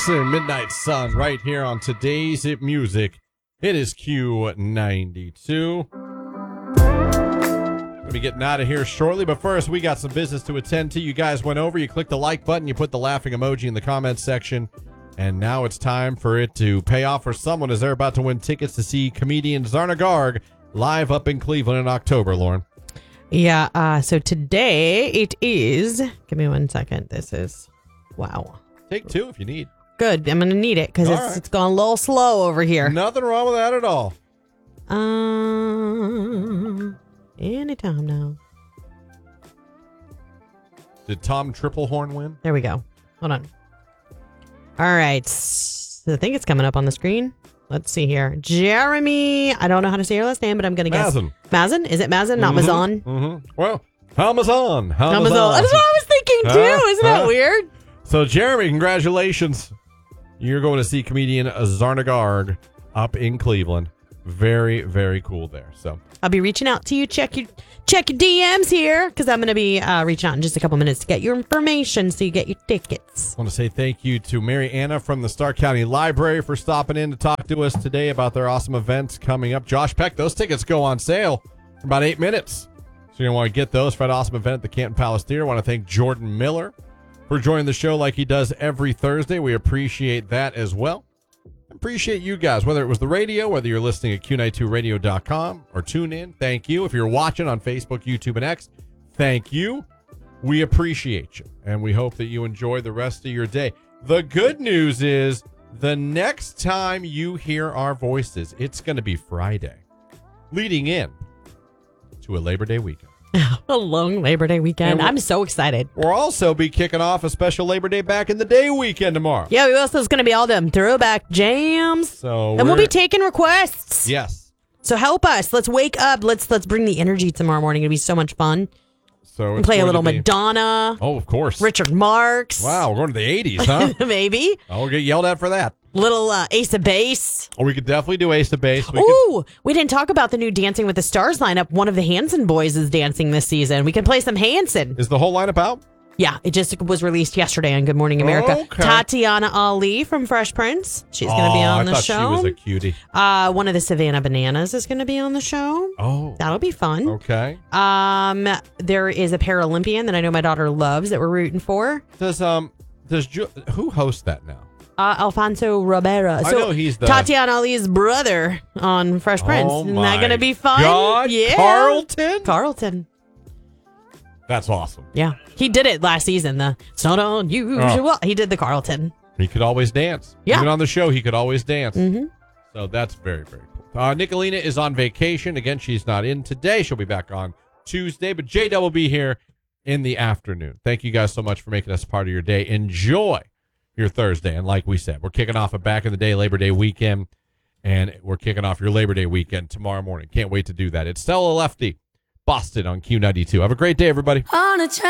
Jackson, Midnight Sun, right here on Today's Hit Music. It is Q92. We'll be getting out of here shortly, but first, we got some business to attend to. You guys went over, you clicked the like button, you put the laughing emoji in the comments section, and now it's time for it to pay off for someone as they're about to win tickets to see comedian Zarna Garg live up in Cleveland in October, Lauren. Yeah, so today it is, give me 1 second, this is, wow. Take two if you need. Good, I'm going to need it because it's gone a little slow over here. Nothing wrong with that at all. Anytime now. Did Tom Triplehorn win? There we go. Hold on. All right. So I think it's coming up on the screen. Let's see here. Jeremy. I don't know how to say your last name, but I'm going to guess. Mazin. Mazin? Is it Mazin? Not Mazan? Mm-hmm. Well, Amazon. Amazon. That's what I was thinking, too. Isn't that weird? So, Jeremy, congratulations. You're going to see comedian Zarna Garg up in Cleveland. Very, very cool there. So I'll be reaching out to you. Check your DMs here because I'm going to be reaching out in just a couple minutes to get your information so you get your tickets. I want to say thank you to Mary Anna from the Stark County Library for stopping in to talk to us today about their awesome events coming up. Josh Peck, those tickets go on sale in about 8 minutes. So you're going to want to get those for that awesome event at the Canton Palace Theater. I want to thank Jordan Miller for joining the show like he does every Thursday. We appreciate that as well. Appreciate you guys, whether it was the radio, whether you're listening at Q92radio.com or tune in. Thank you. If you're watching on Facebook, YouTube, and X, thank you. We appreciate you, and we hope that you enjoy the rest of your day. The good news is the next time you hear our voices, it's going to be Friday, leading in to a Labor Day weekend. A long Labor Day weekend. I'm so excited. We'll also be kicking off a special Labor Day Back in the Day weekend tomorrow. Yeah, we also is going to be all them throwback jams. And we'll be taking requests. Yes. So help us. Let's wake up. Let's bring the energy tomorrow morning. It'll be so much fun. So we'll play a little Madonna. Oh, of course. Richard Marx. Wow, we're going to the 80s, huh? Maybe. I'll get yelled at for that. Little Ace of Base. Or we could definitely do Ace of Base. We didn't talk about the new Dancing with the Stars lineup. One of the Hanson boys is dancing this season. We can play some Hanson. Is the whole lineup out? Yeah, it just was released yesterday on Good Morning America. Okay. Tatiana Ali from Fresh Prince. She's going to be on the show. I thought she was a cutie. One of the Savannah Bananas is going to be on the show. Oh. That'll be fun. Okay. There is a Paralympian that I know my daughter loves that we're rooting for. Who hosts that now? Alfonso Rivera. I know he's the Tatiana Ali's brother on Fresh Prince. Isn't that going to be fun? God, yeah. Carlton. That's awesome. Yeah. He did it last season. It's not unusual. He did the Carlton. He could always dance. Yeah. Even on the show, he could always dance. Mm-hmm. So that's very, very cool. Nicolina is on vacation. Again, she's not in today. She'll be back on Tuesday. But J-Dub will be here in the afternoon. Thank you guys so much for making us part of your day. Enjoy your Thursday. And like we said, we're kicking off a back in the day Labor Day weekend, and we're kicking off your Labor Day weekend tomorrow morning. Can't wait to do that. It's Stella Lefty, Boston on Q92. Have a great day, everybody.